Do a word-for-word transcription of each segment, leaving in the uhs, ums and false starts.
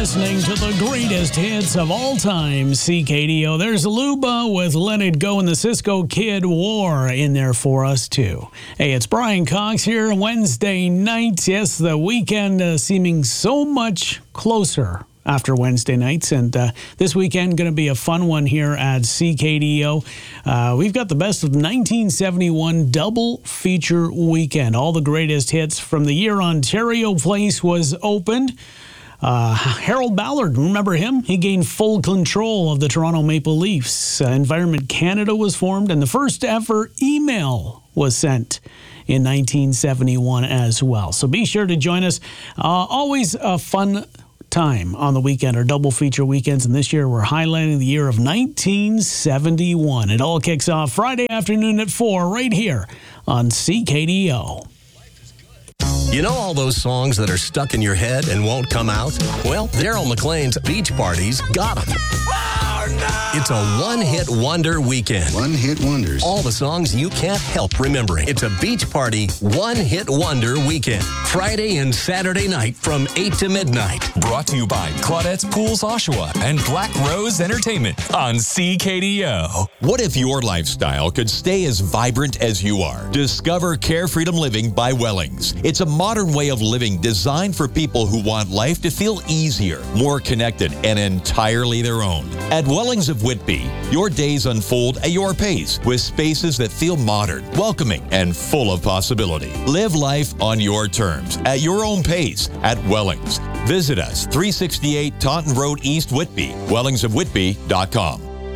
listening to the greatest hits of all time, C K D O. There's Luba with Let It Go and the Cisco Kid War in there for us, too. Hey, it's Brian Cox here, Wednesday night. Yes, the weekend uh, seeming so much closer after Wednesday nights, and uh, this weekend going to be a fun one here at C K D O. Uh, we've got the best of nineteen seventy-one double feature weekend. All the greatest hits from the year Ontario Place was opened. Uh, Harold Ballard, remember him? He gained full control of the Toronto Maple Leafs. Uh, Environment Canada was formed, and the first ever email was sent in nineteen seventy-one as well. So be sure to join us. Uh, always a fun time on the weekend, or double feature weekends, and this year we're highlighting the year of nineteen seventy-one. It all kicks off Friday afternoon at four right here on C K D O. You know all those songs that are stuck in your head and won't come out? Well, Daryl McLean's Beach Parties got them. Oh, no! It's a one-hit wonder weekend. One-hit wonders. All the songs you can't help remembering. It's a Beach Party one-hit wonder weekend. Friday and Saturday night from eight to midnight. Brought to you by Claudette's Pools Oshawa and Black Rose Entertainment on C K D O. What if your lifestyle could stay as vibrant as you are? Discover Care Freedom Living by Wellings. It's a modern way of living designed for people who want life to feel easier, more connected, and entirely their own. At Wellings of Whitby, your days unfold at your pace with spaces that feel modern, welcoming, and full of possibility. Live life on your terms, at your own pace, at Wellings. Visit us, three sixty-eight Taunton Road, East Whitby, wellings of whitby dot com.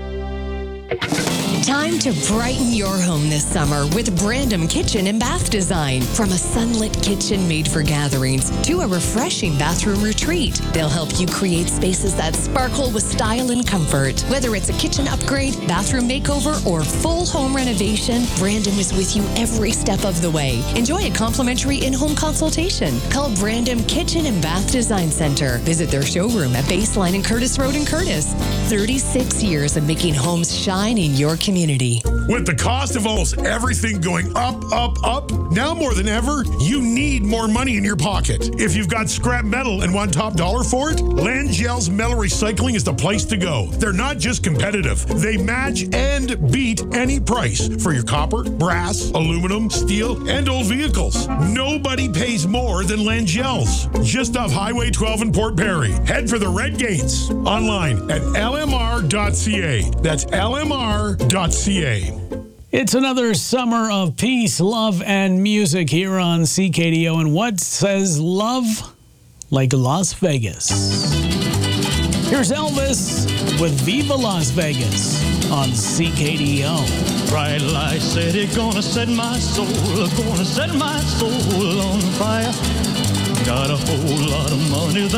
Time to brighten your home this summer with Brandom Kitchen and Bath Design. From a sunlit kitchen made for gatherings to a refreshing bathroom retreat, they'll help you create spaces that sparkle with style and comfort. Whether it's a kitchen upgrade, bathroom makeover, or full home renovation, Brandom is with you every step of the way. Enjoy a complimentary in-home consultation. Call Brandom Kitchen and Bath Design Center. Visit their showroom at Baseline and Curtis Road in Curtis. thirty-six years of making homes shine in your community. With the cost of almost everything going up, up, up, now more than ever, you need more money in your pocket. If you've got scrap metal and want top dollar for it, Langell's Metal Recycling is the place to go. They're not just competitive. They match and beat any price for your copper, brass, aluminum, steel, and old vehicles. Nobody pays more than Langell's. Just off Highway twelve in Port Perry. Head for the Red Gates. Online at L M R dot C A. That's L M R dot C A. It's another summer of peace, love, and music here on C K D O. And what says love like Las Vegas? Here's Elvis with Viva Las Vegas on C K D O. Bright light city, gonna set my soul, gonna set my soul on fire. Got a whole lot of money that